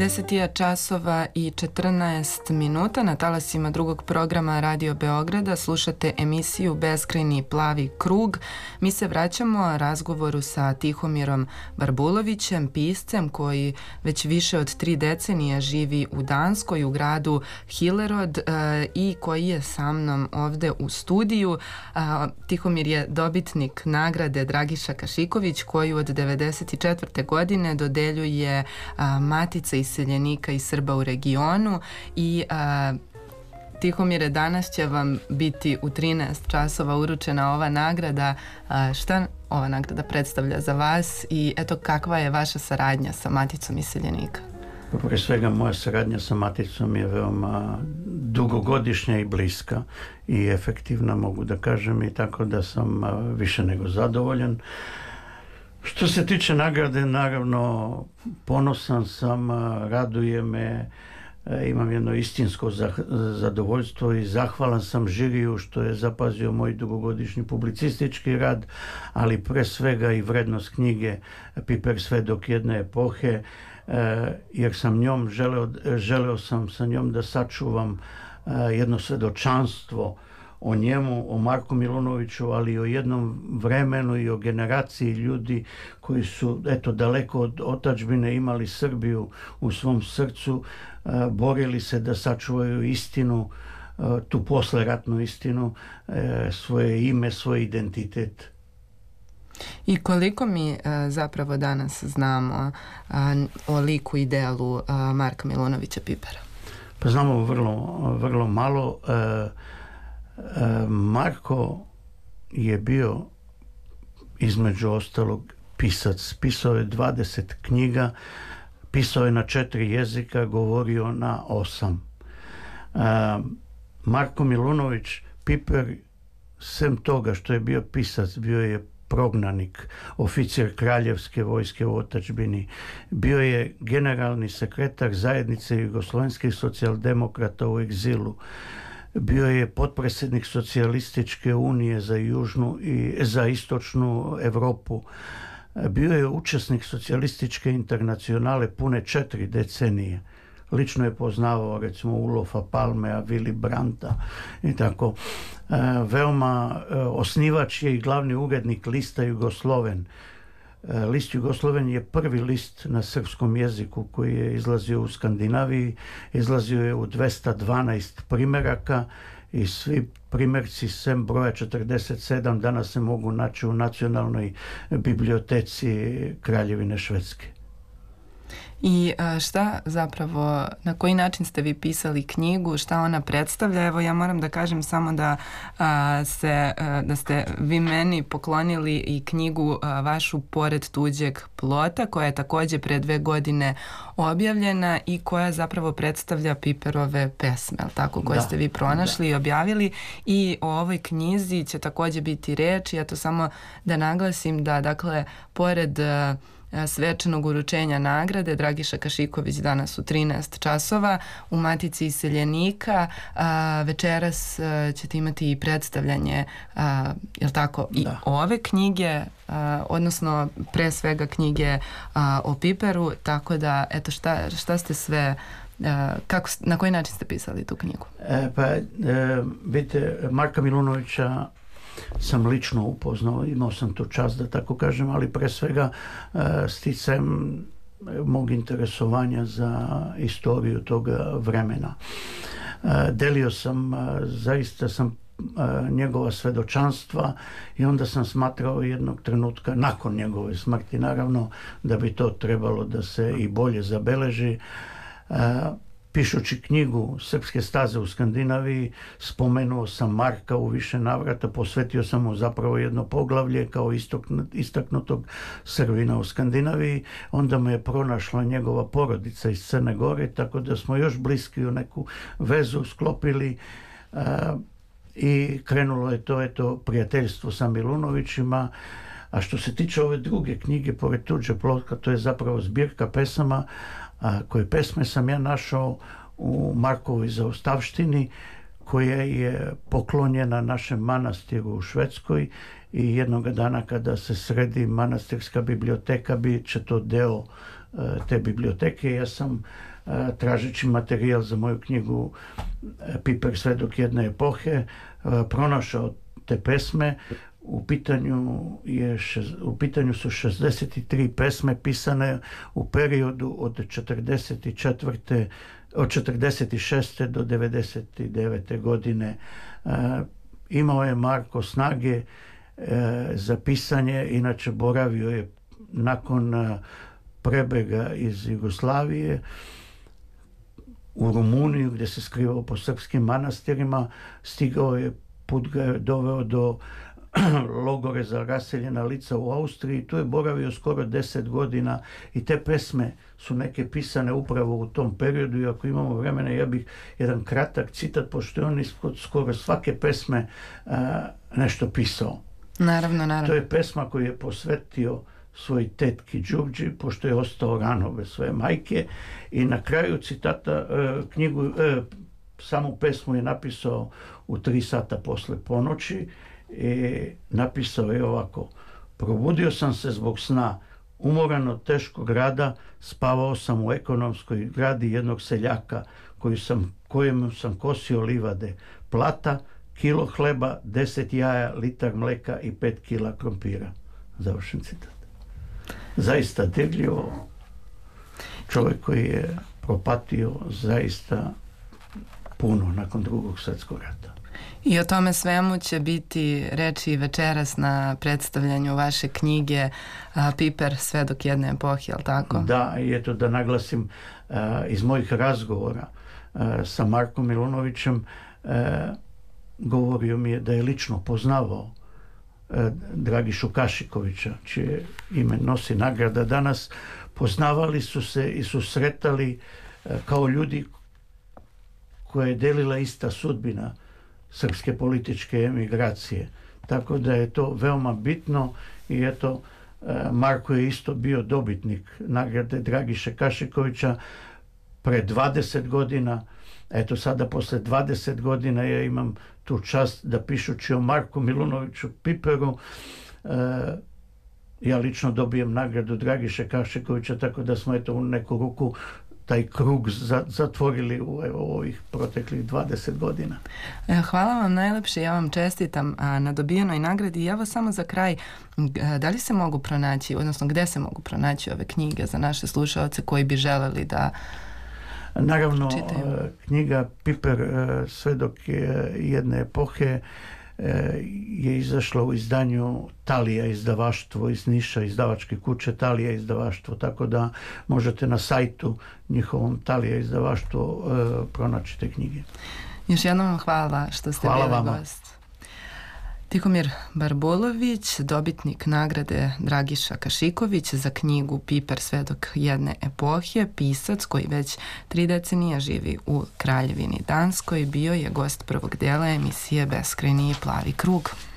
10 je časova i 14 minuta. Na talasima drugog programa Radio Beograda slušate emisiju Beskrajni plavi krug. Mi se vraćamo razgovoru sa Tihomirom Barbulovićem, piscem koji već više od 3 decenije živi u Danskoj, u gradu Hillerod, i koji je sa mnom ovde u studiju. Tihomir je dobitnik nagrade Dragiša Kašiković, koju od 1994. godine dodeljuje Matica iseljenika i Srba u regionu. I Tihomire, danas će vam biti u 13 časova uručena ova nagrada. Šta ova nagrada predstavlja za vas i eto kakva je vaša saradnja sa Maticom iseljenika? Pre svega moja saradnja sa Maticom je veoma dugogodišnja i bliska i efektivna, mogu da kažem, i tako da sam više nego zadovoljan. Što se tiče nagrade, naravno ponosan sam, raduje me, imam jedno istinsko zadovoljstvo i zahvalan sam žiriju što je zapazio moj dugogodišnji publicistički rad, ali pre svega i vrednost knjige Piper svedok jedne epohe, jer sam želeo sam sa njom da sačuvam jedno svedočanstvo o njemu, o Marku Milunoviću, ali i o jednom vremenu i o generaciji ljudi koji su, eto, daleko od otadžbine imali Srbiju u svom srcu, borili se da sačuvaju istinu, tu posleratnu istinu, svoje ime, svoj identitet. I koliko mi zapravo danas znamo o liku i delu Marka Milunovića Pipera? Pa znamo vrlo malo. Marko je bio između ostalog pisac, pisao je 20 knjiga, pisao je na 4 jezika, govorio na 8. Marko Milunović Piper, sem toga što je bio pisac, bio je prognanik, oficir kraljevske vojske u otadžbini, bio je generalni sekretar zajednice jugoslovenskih socijaldemokrata u egzilu, bio je potpredsjednik Socijalističke unije za južnu i za istočnu Evropu. Bio je učesnik Socijalističke internacionale pune 4 decenije. Lično je poznavao recimo Ulofa Palmea, Willy Brandta i tako. Veoma osnivač je i glavni urednik lista Jugosloven. List Jugosloven je prvi list na srpskom jeziku koji je izlazio u Skandinaviji. Izlazio je u 212 primeraka i svi primerci sem broja 47 danas se mogu naći u Nacionalnoj biblioteci Kraljevine Švedske. I šta zapravo, na koji način ste vi pisali knjigu, šta ona predstavlja? Evo, ja moram da kažem samo da ste vi meni poklonili i knjigu vašu Pored tuđeg plota, koja je takođe pre 2 godine objavljena i koja zapravo predstavlja Piperove pesme, tako, koje ste vi pronašli i objavili. I o ovoj knjizi će takođe biti reč i ja to samo da naglasim da, dakle, pored svečanog uručenja nagrade Dragiša Kašiković danas u 13 časova u Matici iseljenika, večeras ćete imati i predstavljanje jel tako, i ove knjige, odnosno pre svega knjige o Piperu, tako da eto šta ste sve, na koji način ste pisali tu knjigu? Vidite, Marka Milunovića sam lično upoznao, imao sam tu čast da tako kažem, ali pre svega sticajem mog interesovanja za istoriju toga vremena. Delio sam, zaista sam njegova svedočanstva i onda sam smatrao jednog trenutka, nakon njegove smrti naravno, da bi to trebalo da se i bolje zabeleži. Pišući knjigu Srpske staze u Skandinaviji, spomenuo sam Marka u više navrata, posvetio sam mu zapravo jedno poglavlje kao istaknutog Srbina u Skandinaviji, onda me je pronašla njegova porodica iz Crne Gore, tako da smo još bliski u neku vezu sklopili i krenulo je to prijateljstvo sa Milunovićima. A što se tiče ove druge knjige, Pored tuđeg plota, to je zapravo zbirka pesama, koje pesme sam ja našao u Markovoj zaostavštini, koja je poklonjena našem manastiru u Švedskoj i jednog dana kada se sredi manastirska biblioteka bit će to deo te biblioteke. Ja sam tražeći materijal za moju knjigu Piper, svedok jedne epohe, pronašao te pesme. U pitanju su 63 pesme pisane u periodu od 46. do 99. godine. Imao je Marko snage za pisanje, inače boravio je nakon prebega iz Jugoslavije u Rumuniju, gdje se skrivao po srpskim manastirima. Stigao je, put ga je doveo do logore za raseljena lica u Austriji. Tu je boravio skoro 10 godina i te pesme su neke pisane upravo u tom periodu, i ako imamo vremena ja bih jedan kratak citat, pošto je on ispod skoro svake pesme nešto pisao. Naravno. To je pesma koju je posvetio svoj tetki Đurđi, pošto je ostao rano bez svoje majke, i na kraju citata samu pesmu je napisao u 3 sata posle ponoći. I napisao je ovako: probudio sam se zbog sna, umoran od teškog rada, spavao sam u ekonomskoj gradi jednog seljaka kojemu sam kosio livade, plata, kilo hleba, 10 jaja, litar mleka i 5 kila krompira. Završen citat. Zaista dirljivo, čovjek koji je propatio zaista puno nakon Drugog svjetskog rata. I o tome svemu će biti reči večeras na predstavljanju vaše knjige Piper, svedok jedne epohe, jel tako? Da, i eto da naglasim, iz mojih razgovora sa Markom Milunovićem, govorio mi je da je lično poznavao Dragišu Kašikovića, čije ime nosi nagrada danas. Poznavali su se i susretali kao ljudi koje je delila ista sudbina srpske političke emigracije. Tako da je to veoma bitno, i eto, Marko je isto bio dobitnik nagrade Dragiše Kašikovića pre 20 godina. Eto, sada posle 20 godina ja imam tu čast da, pišući o Marku Milunoviću Piperu, ja lično dobijem nagradu Dragiše Kašikovića, tako da smo eto u neku ruku taj krug zatvorili u ovih proteklih 20 godina. Hvala vam najlepše, ja vam čestitam na dobijenoj nagradi. I evo samo za kraj, da li se mogu pronaći, odnosno gde se mogu pronaći ove knjige za naše slušaoce koji bi želeli da naravno čitaju? Knjiga Piper, svedok jedne epohe, je izašla u izdanju Talija izdavaštvo iz Niša, izdavačke kuće Talija izdavaštvo, tako da možete na sajtu njihovom Talija izdavaštvo pronaći te knjige. Još jednom vam hvala što ste bili gost. Tihomir Barbulović, dobitnik nagrade Dragiša Kašiković za knjigu Piper, svedok jedne epohe, pisac koji već 3 decenije živi u Kraljevini Danskoj, bio je gost prvog dela emisije Beskrajni plavi krug.